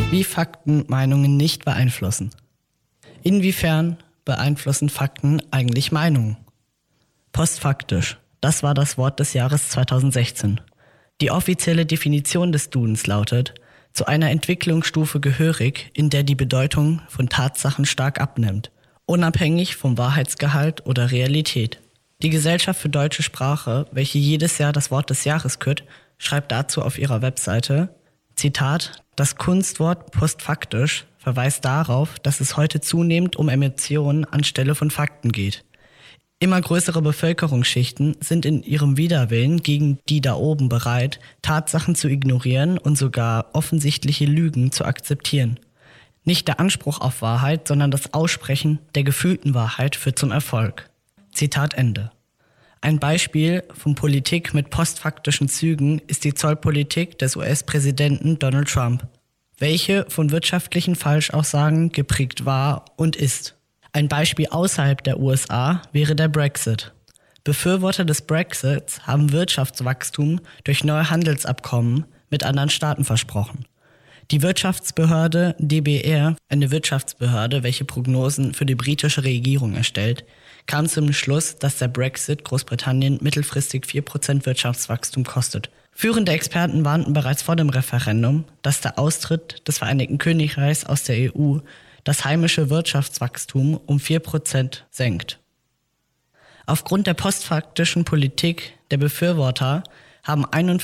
Wie Fakten Meinungen nicht beeinflussen. Inwiefern beeinflussen Fakten eigentlich Meinungen? Postfaktisch. Das war das Wort des Jahres 2016. Die offizielle Definition des Dudens lautet: zu einer Entwicklungsstufe gehörig, in der die Bedeutung von Tatsachen stark abnimmt, unabhängig vom Wahrheitsgehalt oder Realität. Die Gesellschaft für deutsche Sprache, welche jedes Jahr das Wort des Jahres kürt, schreibt dazu auf ihrer Webseite, Zitat: Das Kunstwort postfaktisch verweist darauf, dass es heute zunehmend um Emotionen anstelle von Fakten geht. Immer größere Bevölkerungsschichten sind in ihrem Widerwillen gegen die da oben bereit, Tatsachen zu ignorieren und sogar offensichtliche Lügen zu akzeptieren. Nicht der Anspruch auf Wahrheit, sondern das Aussprechen der gefühlten Wahrheit führt zum Erfolg. Zitat Ende. Ein Beispiel von Politik mit postfaktischen Zügen ist die Zollpolitik des US-Präsidenten Donald Trump, welche von wirtschaftlichen Falschaussagen geprägt war und ist. Ein Beispiel außerhalb der USA wäre der Brexit. Befürworter des Brexits haben Wirtschaftswachstum durch neue Handelsabkommen mit anderen Staaten versprochen. Die Wirtschaftsbehörde DBR, eine Wirtschaftsbehörde, welche Prognosen für die britische Regierung erstellt, kam zum Schluss, dass der Brexit Großbritannien mittelfristig 4% Wirtschaftswachstum kostet. Führende Experten warnten bereits vor dem Referendum, dass der Austritt des Vereinigten Königreichs aus der EU das heimische Wirtschaftswachstum um 4% senkt. Aufgrund der postfaktischen Politik der Befürworter haben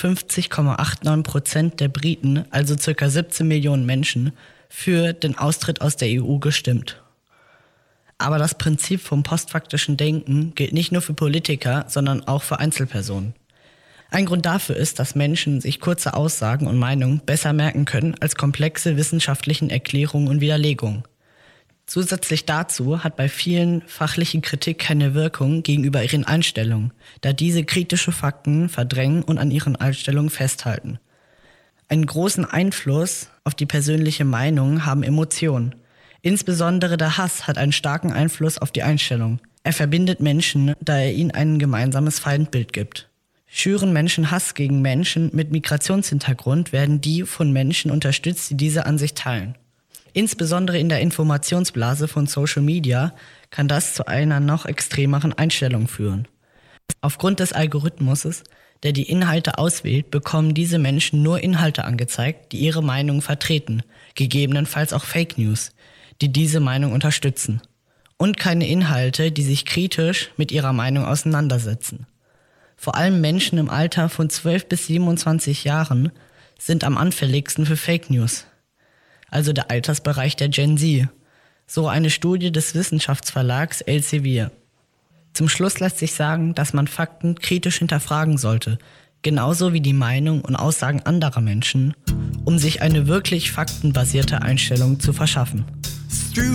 51,89% der Briten, also ca. 17 Millionen Menschen, für den Austritt aus der EU gestimmt. Aber das Prinzip vom postfaktischen Denken gilt nicht nur für Politiker, sondern auch für Einzelpersonen. Ein Grund dafür ist, dass Menschen sich kurze Aussagen und Meinungen besser merken können als komplexe wissenschaftlichen Erklärungen und Widerlegungen. Zusätzlich dazu hat bei vielen fachliche Kritik keine Wirkung gegenüber ihren Einstellungen, da diese kritische Fakten verdrängen und an ihren Einstellungen festhalten. Einen großen Einfluss auf die persönliche Meinung haben Emotionen. Insbesondere der Hass hat einen starken Einfluss auf die Einstellung. Er verbindet Menschen, da er ihnen ein gemeinsames Feindbild gibt. Schüren Menschen Hass gegen Menschen mit Migrationshintergrund, werden die von Menschen unterstützt, die diese Ansicht teilen. Insbesondere in der Informationsblase von Social Media kann das zu einer noch extremeren Einstellung führen. Aufgrund des Algorithmus, der die Inhalte auswählt, bekommen diese Menschen nur Inhalte angezeigt, die ihre Meinung vertreten, gegebenenfalls auch Fake News, die diese Meinung unterstützen, und keine Inhalte, die sich kritisch mit ihrer Meinung auseinandersetzen. Vor allem Menschen im Alter von 12 bis 27 Jahren sind am anfälligsten für Fake News, also der Altersbereich der Gen Z, so eine Studie des Wissenschaftsverlags Elsevier. Zum Schluss lässt sich sagen, dass man Fakten kritisch hinterfragen sollte, genauso wie die Meinung und Aussagen anderer Menschen, um sich eine wirklich faktenbasierte Einstellung zu verschaffen.